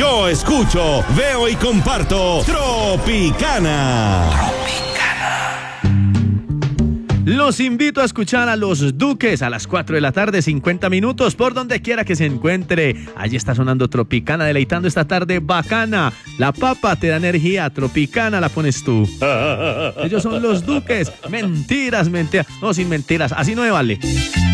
Yo escucho, veo y comparto Tropicana. Los invito a escuchar a Los Duques a las 4 de la tarde, 50 minutos, por donde quiera que se encuentre. Allí está sonando Tropicana, deleitando esta tarde bacana. La papa te da energía, Tropicana la pones tú. Ellos son Los Duques. Mentiras. No, sin mentiras, así no me vale.